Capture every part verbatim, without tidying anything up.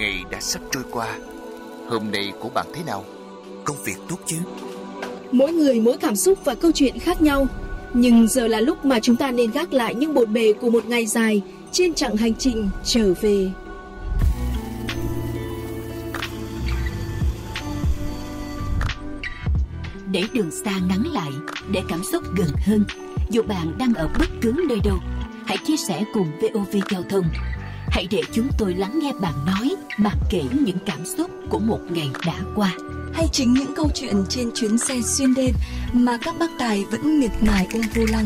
ngày đã sắp trôi qua. Hôm nay của bạn thế nào? Công việc tốt chứ? Mỗi người mỗi cảm xúc và câu chuyện khác nhau. Nhưng giờ là lúc mà chúng ta nên gác lại những bộn bề của một ngày dài trên chặng hành trình trở về. Để đường xa ngắn lại, để cảm xúc gần hơn, dù bạn đang ở bất cứ nơi đâu, hãy chia sẻ cùng vê o vê Giao thông. Hãy để chúng tôi lắng nghe bạn nói, bạn kể những cảm xúc của một ngày đã qua. Hay chính những câu chuyện trên chuyến xe xuyên đêm mà các bác tài vẫn miệt mài ôm vô lăng.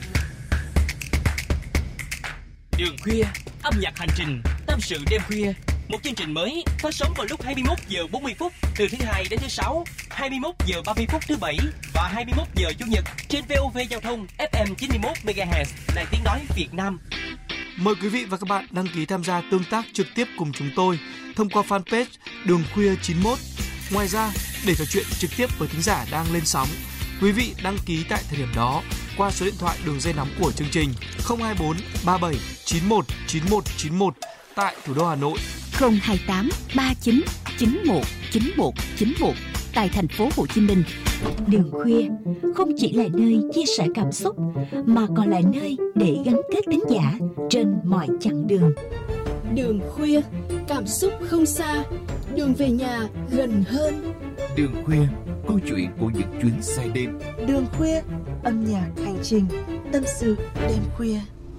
Đường khuya, âm nhạc hành trình, tâm sự đêm khuya. Một chương trình mới phát sóng vào lúc hai mươi mốt giờ bốn mươi phút từ thứ hai đến thứ sáu, hai mươi mốt giờ ba mươi phút thứ bảy và hai mươi mốt giờ chủ nhật trên vê o vê Giao thông ép em chín mươi mốt mê ga héc, Đài Tiếng nói Việt Nam. Mời quý vị và các bạn đăng ký tham gia tương tác trực tiếp cùng chúng tôi thông qua fanpage Đường Khuya chín mốt. Ngoài ra, để trò chuyện trực tiếp với thính giả đang lên sóng, quý vị đăng ký tại thời điểm đó qua số điện thoại đường dây nóng của chương trình không hai bốn ba bảy chín một chín một chín một tại thủ đô Hà Nội, không hai tám ba chín chín một chín một chín một tại thành phố Hồ Chí Minh. Đường khuya không chỉ là nơi chia sẻ cảm xúc mà còn là nơi để gắn kết thính giả trên mọi chặng đường. Đường khuya, cảm xúc không xa, đường về nhà gần hơn. Đường khuya, câu chuyện của những chuyến xe đêm. Đường khuya, âm nhạc hành trình, tâm sự đêm khuya.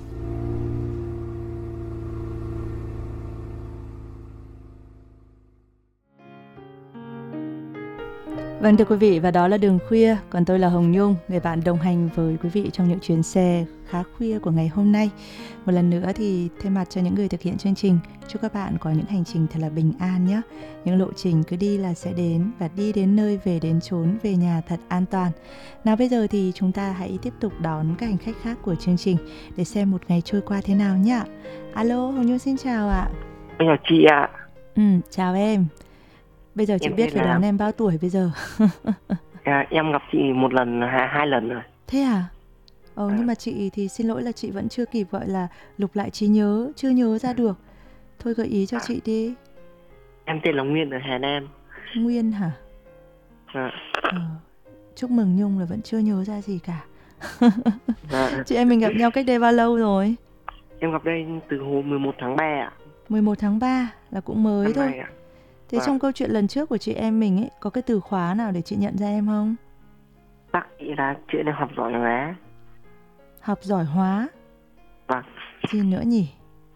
Vâng thưa quý vị, và đó là Đường Khuya, còn tôi là Hồng Nhung, người bạn đồng hành với quý vị trong những chuyến xe khá khuya của ngày hôm nay. Một lần nữa thì thay mặt cho những người thực hiện chương trình, chúc các bạn có những hành trình thật là bình an nhé. Những lộ trình cứ đi là sẽ đến, và đi đến nơi về đến chốn, về nhà thật an toàn. Nào bây giờ thì chúng ta hãy tiếp tục đón các hành khách khác của chương trình để xem một ngày trôi qua thế nào nhé. Alo, Hồng Nhung xin chào ạ. Chào chị ạ. Ừ, chào em. Bây giờ chị Em biết phải là... đón em bao tuổi bây giờ? à, em gặp chị một lần, hai, hai lần rồi. Thế à? Ờ, à. Nhưng mà chị thì xin lỗi là chị vẫn chưa kịp gọi là lục lại trí nhớ, chưa nhớ ra được. Thôi gợi ý cho à. chị đi. Em tên là Nguyên ở Hà Nam. Nguyên hả? À. Ờ, chúc mừng Nhung là vẫn chưa nhớ ra gì cả. à. Chị em mình gặp nhau cách đây bao lâu rồi? Em gặp đây từ hôm mười một tháng ba ạ. mười một tháng ba là cũng mới thôi. Ạ. Thế à. Trong câu chuyện lần trước của chị em mình ấy, có cái từ khóa nào để chị nhận ra em không? Bác chị là chuyện em học giỏi hóa. Học giỏi hóa? Vâng. Gì nữa nhỉ?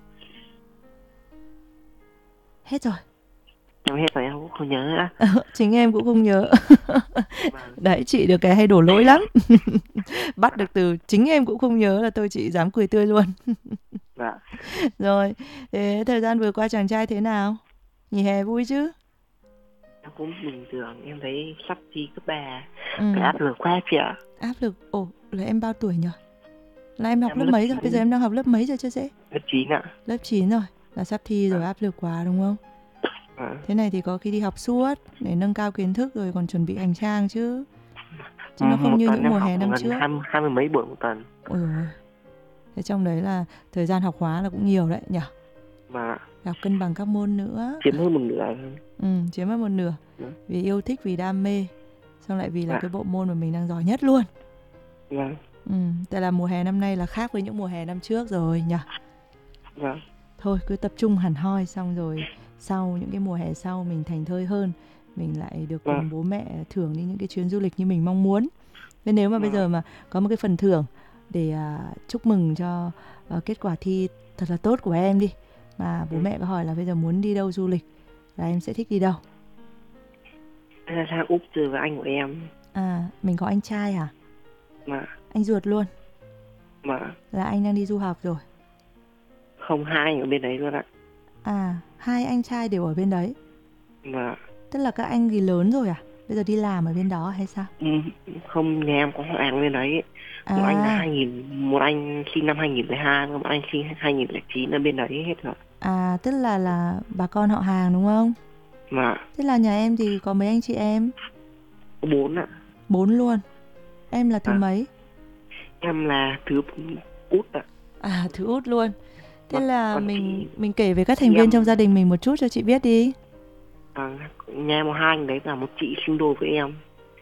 Hết rồi. Em hết rồi, em cũng không nhớ nữa. Chính em cũng không nhớ. Vâng. Đấy, chị được cái hay đổ lỗi lắm. Bắt được từ chính em cũng không nhớ là tôi chị dám cười tươi luôn. Dạ. Rồi, thế thời gian vừa qua chàng trai thế nào? Nghỉ hè vui chứ? Em cũng bình thường, em thấy sắp thi cấp ba. Ừ. Cái áp lực quá chị ạ. Áp lực? Ồ, là em bao tuổi nhỉ? Là em học em lớp, lớp mấy rồi? Bây giờ em đang học lớp mấy rồi chứ dễ? Lớp chín ạ. Lớp chín rồi, là sắp thi rồi, à. Áp lực quá đúng không? À. Thế này thì có khi đi học suốt để nâng cao kiến thức rồi còn chuẩn bị hành trang chứ. Chứ nó không một như những mùa hè năm trước. Hai, hai mươi mấy buổi một tuần. Ôi dồi. Thế trong đấy là thời gian học hóa là cũng nhiều đấy nhỉ? Mà học cân bằng các môn nữa. Chiếm hơn một nửa. Ừ, chiếm hơn một nửa. Ừ. Vì yêu thích, vì đam mê. Xong lại vì là à. cái bộ môn mà mình đang giỏi nhất luôn. Vâng. Ừ, tại là mùa hè năm nay là khác với những mùa hè năm trước rồi nhỉ? Vâng. Thôi cứ tập trung hẳn hoi, xong rồi sau những cái mùa hè sau mình thành thơi hơn, mình lại được cùng vâng. bố mẹ thưởng đi những cái chuyến du lịch như mình mong muốn. Nên nếu mà vâng. bây giờ mà có một cái phần thưởng để uh, chúc mừng cho uh, kết quả thi thật là tốt của em đi, mà bố ừ. mẹ có hỏi là bây giờ muốn đi đâu du lịch, là em sẽ thích đi đâu? Là sang Úc chơi với anh của em. À, mình có anh trai hả? Mà. Anh ruột luôn? Mà. Là anh đang đi du học rồi? Không, hai anh ở bên đấy luôn ạ. À, hai anh trai đều ở bên đấy? Mà. Tức là các anh thì lớn rồi à? Bây giờ đi làm ở bên đó hay sao? Ừ, không, nhà em có họ hàng bên đấy. À. Một anh là hai nghìn, một anh sinh năm hai nghìn lẻ hai, một anh sinh hai nghìn lẻ chín ở bên đấy hết rồi. À, tức là là bà con họ hàng đúng không? Mà. Thế là nhà em thì có mấy anh chị em? Bốn ạ. Bốn luôn? Em là thứ à. mấy? Em là thứ út ạ. À, thứ út luôn. Thế là Còn mình chị, mình kể về các thành chị viên em- trong gia đình mình một chút cho chị biết đi. à, nhà em có hai anh đấy, là một chị sinh đôi với em.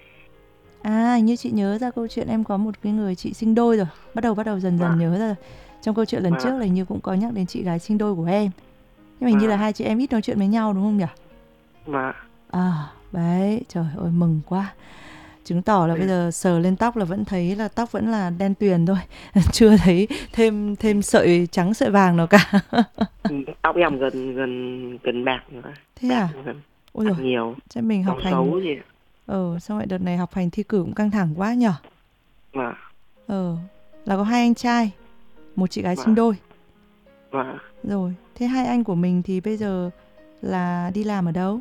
À, hình như chị nhớ ra câu chuyện em có một cái người chị sinh đôi rồi. Bắt đầu bắt đầu dần dần Vâng. nhớ ra rồi. Trong câu chuyện lần Vâng. trước là hình như cũng có nhắc đến chị gái sinh đôi của em. Nhưng mà hình như là Vâng. hai chị em ít nói chuyện với nhau đúng không nhỉ? Và À, đấy, trời ơi mừng quá. Chứng tỏ là Ừ. bây giờ sờ lên tóc là vẫn thấy là tóc vẫn là đen tuyền thôi. Chưa thấy thêm thêm sợi trắng sợi vàng nào cả. tóc em gần gần gần bạc nữa. Thế Bạc à? gần Ôi bạc rồi, nhiều. chắc mình học Màu hành. xấu gì. Ờ, xong rồi đợt này học hành thi cử cũng căng thẳng quá nhở. Và Ờ, là có hai anh trai, một chị gái Vâng. sinh đôi. và Rồi, thế hai anh của mình thì bây giờ là đi làm ở đâu?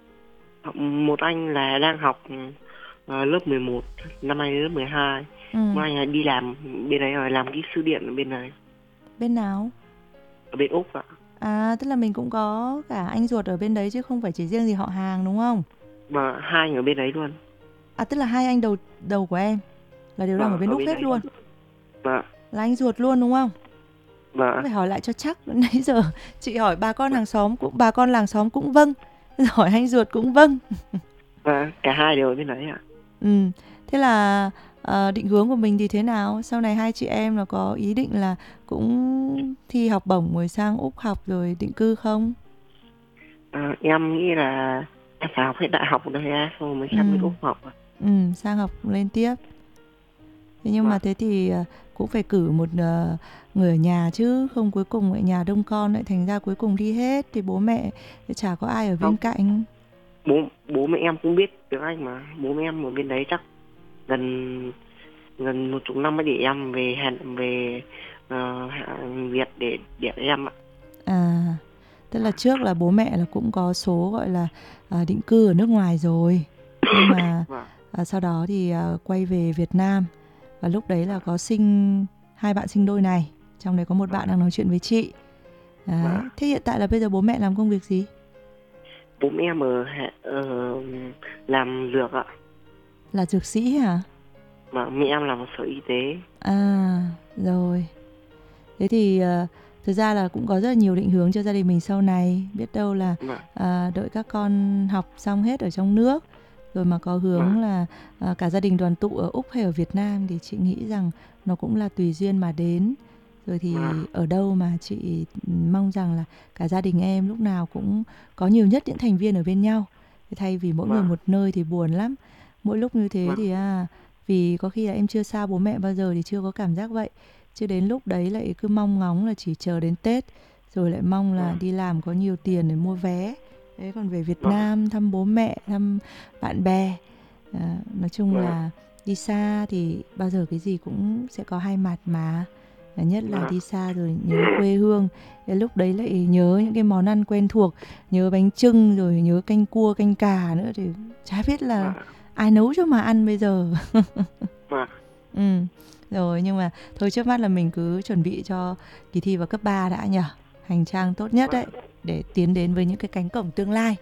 một anh là đang học ờ, lớp mười một, năm nay lớp mười hai. Ừ. Một anh là đi làm bên đấy rồi, làm kỹ sư điện ở bên này, Bên nào? ở bên Úc ạ. À, tức là mình cũng có cả anh ruột ở bên đấy chứ không phải chỉ riêng gì họ hàng đúng không? Và hai anh ở bên đấy luôn. À, tức là hai anh đầu đầu của em là đều đang Vâng, ở bên ở Úc bên hết đấy. luôn. Và Là anh ruột luôn đúng không? và Phải hỏi lại cho chắc. Nãy giờ chị hỏi bà con hàng xóm cũng bà con làng xóm cũng vâng. Hỏi anh ruột cũng vâng. và cả hai đều ở bên đấy ạ. Ừ. Thế là ờ, định hướng của mình thì thế nào? Sau này hai chị em là có ý định là cũng thi học bổng rồi sang Úc học rồi định cư không? À, em nghĩ là em phải học hết đại học ở đây á, xong rồi mới sang Ừ. bên Úc học ạ. Ừ, sang học lên tiếp. Thế nhưng mà Vâng. thế thì ờ, cũng phải cử một ờ, người ở nhà chứ, không cuối cùng lại nhà đông con lại thành ra cuối cùng đi hết thì bố mẹ chả có ai ở bên Không. cạnh. bố bố mẹ em cũng biết tiếng Anh mà, bố mẹ em ở bên đấy chắc gần gần một chục năm mới để em về Hàn về ờ, Việt để để em ạ. À, tức là trước là bố mẹ là cũng có số gọi là à, định cư ở nước ngoài rồi. Nhưng mà Vâng. à, sau đó thì à, quay về Việt Nam. Và lúc đấy là có sinh hai bạn sinh đôi này. Trong đấy có một bạn đang nói chuyện với chị. Đấy. Vâng. Thế hiện tại là bây giờ bố mẹ làm công việc gì? Bố mẹ em ở, Hà- ở làm dược ạ, Là dược sĩ hả? mà mẹ em làm ở sở y tế. À, rồi. Thế thì à, thực ra là cũng có rất là nhiều định hướng cho gia đình mình sau này. Biết đâu là Vâng. à, đợi các con học xong hết ở trong nước rồi mà có hướng Vâng. là à, cả gia đình đoàn tụ ở Úc hay ở Việt Nam thì chị nghĩ rằng nó cũng là tùy duyên mà đến. Rồi thì Vâng. ở đâu mà chị mong rằng là cả gia đình em lúc nào cũng có nhiều nhất những thành viên ở bên nhau. Thay vì mỗi người Vâng. một nơi thì buồn lắm. Mỗi lúc như thế Vâng. thì à, vì có khi là em chưa xa bố mẹ bao giờ thì chưa có cảm giác vậy. Chứ đến lúc đấy lại cứ mong ngóng là chỉ chờ đến Tết. Rồi lại mong là Vâng. đi làm có nhiều tiền để mua vé. Đấy, còn về Việt Vâng. Nam thăm bố mẹ, thăm bạn bè. À, nói chung Vâng. là đi xa thì bao giờ cái gì cũng sẽ có hai mặt mà. Và nhất là Vâng. đi xa rồi nhớ quê hương. Đến lúc đấy lại nhớ những cái món ăn quen thuộc. Nhớ bánh chưng rồi nhớ canh cua, canh cà nữa. Thì chả biết là Vâng. ai nấu cho mà ăn bây giờ. Vâng. Ừ. Rồi nhưng mà thôi trước mắt là mình cứ chuẩn bị cho kỳ thi vào cấp ba đã nhỉ. Hành trang tốt nhất đấy để tiến đến với những cái cánh cổng tương lai.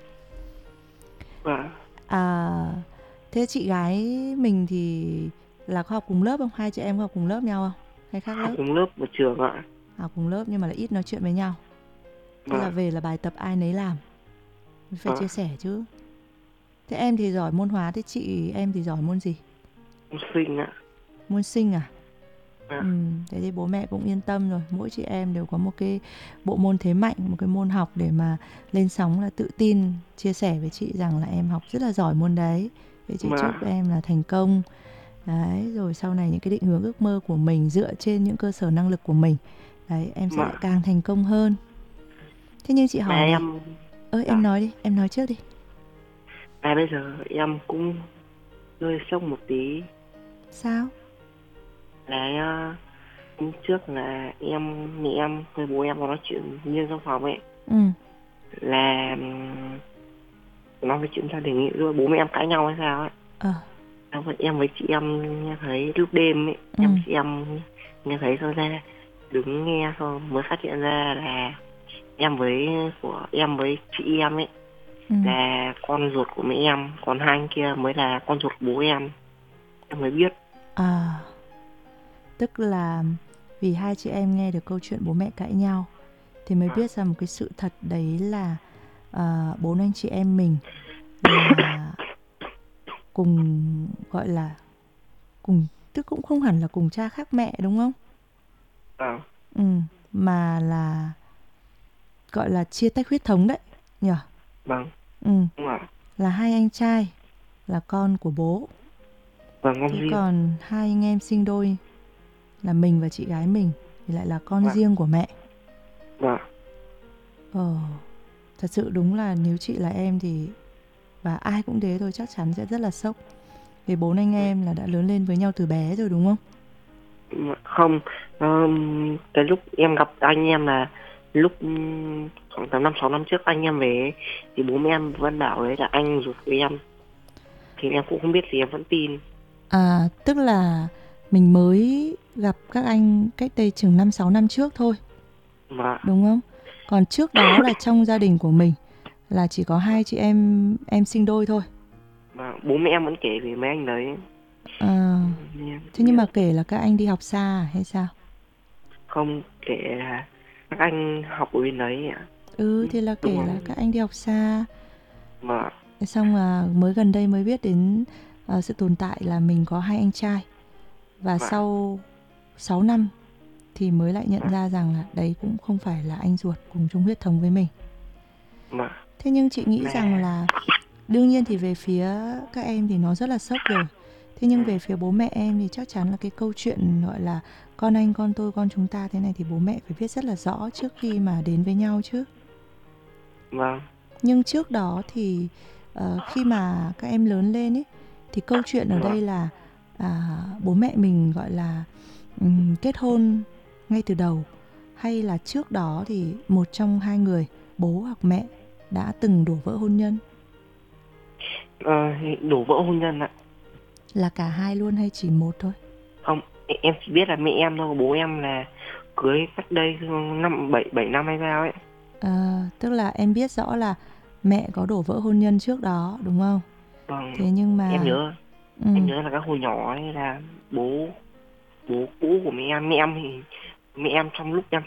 Vâng. À, thế chị gái mình thì là có học cùng lớp không? Hai chị em có học cùng lớp nhau không? Hay khác Học lớp? cùng lớp ở trường ạ. Học cùng lớp nhưng mà lại ít nói chuyện với nhau. Thế là Vâng. về là bài tập ai nấy làm. Phải Vâng. chia sẻ chứ. Thế em thì giỏi môn hóa, thế chị em thì giỏi môn gì? Học sinh ạ. Môn sinh à? Vâng. Ừ, thế thì bố mẹ cũng yên tâm rồi. Mỗi chị em đều có một cái bộ môn thế mạnh, một cái môn học để mà lên sóng là tự tin chia sẻ với chị rằng là em học rất là giỏi môn đấy. Thế chị Vâng. chúc em là thành công. Đấy, rồi sau này những cái định hướng ước mơ của mình dựa trên những cơ sở năng lực của mình. Đấy, em sẽ Vâng. lại càng thành công hơn. Thế nhưng chị hỏi Mà này. em Ơ em Dạ. nói đi, em nói trước đi. à, bây giờ em cũng hơi sốc một tí. Sao? Là uh, hôm trước là em mẹ em với bố em có nói chuyện riêng trong phòng ấy, Ừ. là ừm, nói về chuyện gia đình ấy, rồi bố mẹ em cãi nhau hay sao ấy. Ờ. Em với, em với chị em nghe thấy lúc đêm ấy, Ừ. em với chị em nghe thấy thôi ra đứng nghe thôi mới phát hiện ra là em với của em với chị em ấy Ừ. là con ruột của mẹ em, còn hai anh kia mới là con ruột của bố em. Em mới biết. À, tức là vì hai chị em nghe được câu chuyện bố mẹ cãi nhau thì mới biết ra một cái sự thật đấy là uh, bốn anh chị em mình là cùng, gọi là cùng, tức cũng không hẳn là cùng cha khác mẹ đúng không? À. Ừ, mà là gọi là chia tách huyết thống đấy nhỉ? Vâng. Ừ. Đúng ạ. Là hai anh trai là con của bố. Vâng, con Thế riêng. còn hai anh em sinh đôi là mình và chị gái mình thì lại là con Vâng. riêng của mẹ. Vâng. Ờ, thật sự đúng là nếu chị là em thì, và ai cũng thế thôi, chắc chắn sẽ rất là sốc. Vì bốn anh em là đã lớn lên với nhau từ bé rồi đúng không? Không, um, cái lúc em gặp anh em là lúc um, khoảng tầm năm sáu năm trước anh em về thì bố mẹ em vẫn bảo đấy là anh ruột của em. Thì em cũng không biết thì em vẫn tin. À, tức là mình mới gặp các anh cách đây chừng năm sáu năm trước thôi. Vâng. Đúng không? Còn trước đó là trong gia đình của mình là chỉ có hai chị em em sinh đôi thôi. Vâng, bố mẹ em vẫn kể về mấy anh đấy. À, thế nhưng mà kể là các anh đi học xa à, hay sao? Không, kể là các anh học ở bên đấy ạ. Ừ, thì là kể là các anh đi học xa. Vâng. Xong là mới gần đây mới biết đến uh, sự tồn tại là mình có hai anh trai. Và Vâng. sau sáu năm thì mới lại nhận ra rằng là đấy cũng không phải là anh ruột cùng chung huyết thống với mình. Vâng. Thế nhưng chị nghĩ Mẹ. rằng là đương nhiên thì về phía các em thì nó rất là sốc rồi. Thế nhưng về phía bố mẹ em thì chắc chắn là cái câu chuyện gọi là con anh, con tôi, con chúng ta thế này thì bố mẹ phải biết rất là rõ trước khi mà đến với nhau chứ. Vâng. Nhưng trước đó thì uh, khi mà các em lớn lên ấy, thì câu chuyện ở đây là à, bố mẹ mình gọi là um, kết hôn ngay từ đầu, hay là trước đó thì một trong hai người, bố hoặc mẹ, đã từng đổ vỡ hôn nhân? À, đổ vỡ hôn nhân ạ. Là cả hai luôn hay chỉ một thôi? Không, em chỉ biết là mẹ em thôi, bố em là cưới cách đây năm bảy bảy năm hay sao ấy. À, tức là em biết rõ là mẹ có đổ vỡ hôn nhân trước đó đúng không? Vâng. Thế nhưng mà em nhớ ừ. em nhớ là các hồi nhỏ ấy là bố bố cũ của mẹ em, mẹ em thì mẹ em trong lúc em